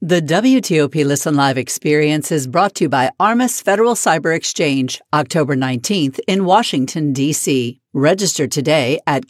The WTOP Listen Live experience is brought to you by Armis Federal Cyber Exchange, October 19th in Washington, D.C. Register today at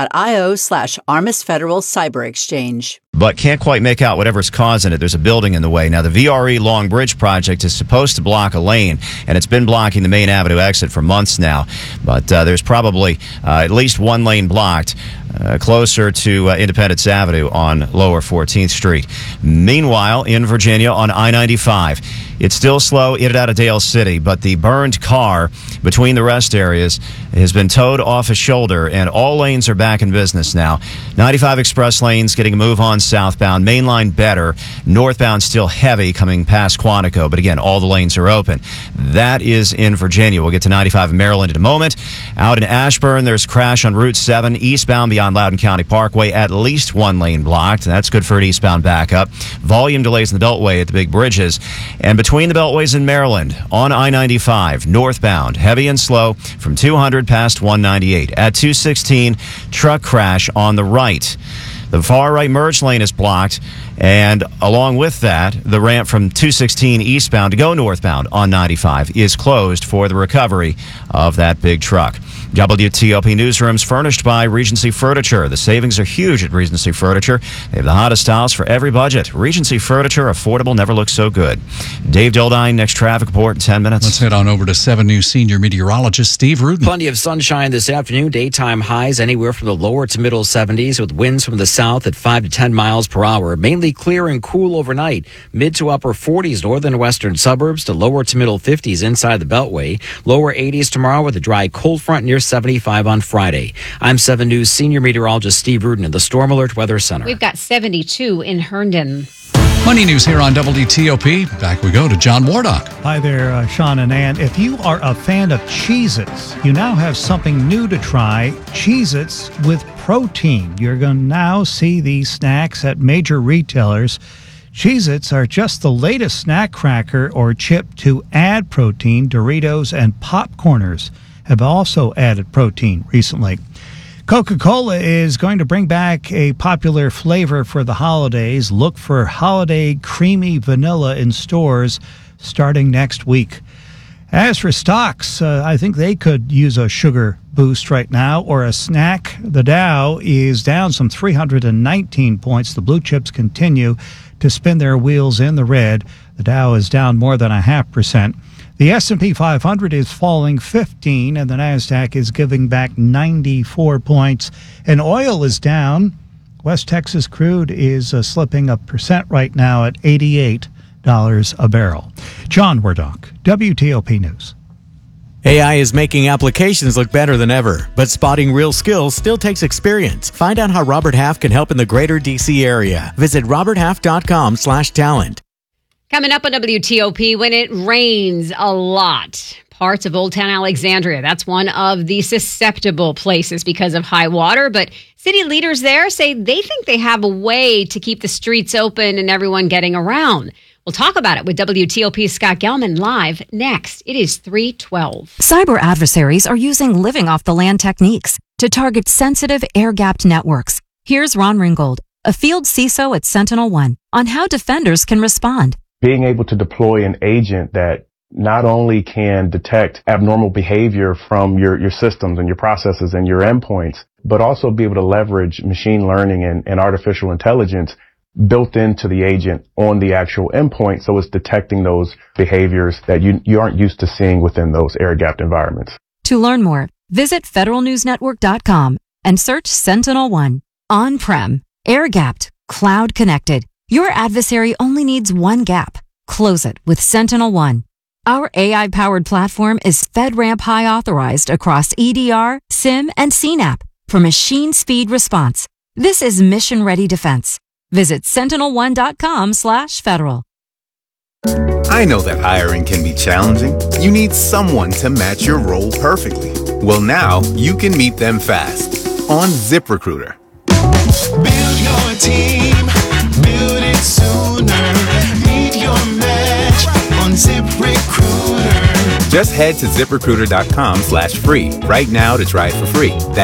Cara.io/Armis Federal Cyber Exchange. But can't quite make out whatever's causing it. There's a building in the way. Now, the VRE Long Bridge project is supposed to block a lane, and it's been blocking the main avenue exit for months now. But there's probably at least one lane blocked closer to Independence Avenue on Lower 14th Street. Meanwhile, in Virginia on I-95, it's still slow in and out of Dale City, but the burned car between the rest areas has been towed off a shoulder, and all lanes are back in business now. 95 express lanes getting a move on southbound. Mainline better. Northbound still heavy coming past Quantico, but again, all the lanes are open. That is in Virginia. We'll get to 95 in Maryland in a moment. Out in Ashburn, there's a crash on Route 7 eastbound beyond Loudoun County Parkway. At least one lane blocked. That's good for an eastbound backup. Volume delays in the Beltway at the big bridges. And between the Beltways in Maryland, on I-95, northbound, heavy and slow from 200 past 198. At 216, truck crash on the right. The far right merge lane is blocked, and along with that, the ramp from 216 eastbound to go northbound on 95 is closed for the recovery of that big truck. WTOP Newsrooms furnished by Regency Furniture. The savings are huge at Regency Furniture. They have the hottest styles for every budget. Regency Furniture, affordable, never looks so good. Dave Dildine, next traffic report in 10 minutes. Let's head on over to 7 News senior meteorologist Steve Rudin. Plenty of sunshine this afternoon. Daytime highs anywhere from the lower to middle 70s with winds from the south at 5 to 10 miles per hour. Mainly clear and cool overnight. Mid to upper 40s northern and western suburbs to lower to middle 50s inside the Beltway. Lower 80s tomorrow with a dry cold front near 75 on Friday. I'm 7 News senior meteorologist Steve Rudin in the Storm Alert Weather Center. We've got 72 in Herndon. Money News here on WTOP. Back we go to John Wardock. Hi there, Sean and Ann. If you are a fan of Cheez-Its, you now have something new to try, Cheez-Its with protein. You're going to now see these snacks at major retailers. Cheez-Its are just the latest snack cracker or chip to add protein. Doritos and Popcorners have also added protein recently. Coca-Cola is going to bring back a popular flavor for the holidays. Look for holiday creamy vanilla in stores starting next week. As for stocks, I think they could use a sugar boost right now or a snack. The Dow is down some 319 points. The blue chips continue to spin their wheels in the red. The Dow is down more than 0.5%. The S&P 500 is falling 15, and the NASDAQ is giving back 94 points. And oil is down. West Texas crude is slipping 1% right now at $88 a barrel. John Wardock, WTOP News. AI is making applications look better than ever, but spotting real skills still takes experience. Find out how Robert Half can help in the greater D.C. area. Visit roberthalf.com/talent. Coming up on WTOP, when it rains a lot, parts of Old Town Alexandria, that's one of the susceptible places because of high water. But city leaders there say they think they have a way to keep the streets open and everyone getting around. We'll talk about it with WTOP's Scott Gelman live next. It is 3:12. Cyber adversaries are using living off the land techniques to target sensitive air-gapped networks. Here's Ron Ringgold, a field CISO at Sentinel One, on how defenders can respond. Being able to deploy an agent that not only can detect abnormal behavior from your systems and your processes and your endpoints, but also be able to leverage machine learning and artificial intelligence built into the agent on the actual endpoint, so it's detecting those behaviors that you aren't used to seeing within those air-gapped environments. To learn more, visit federalnewsnetwork.com and search Sentinel One. On-prem, air-gapped, cloud-connected. Your adversary only needs one gap. Close it with Sentinel One. Our AI-powered platform is FedRAMP High authorized across EDR, SIM, and CNAP for machine speed response. This is mission-ready defense. Visit sentinelone.com/federal. I know that hiring can be challenging. You need someone to match your role perfectly. Well, now you can meet them fast on ZipRecruiter. Build your team, build it sooner. Meet your match on ZipRecruiter. Just head to ZipRecruiter.com/free right now to try it for free.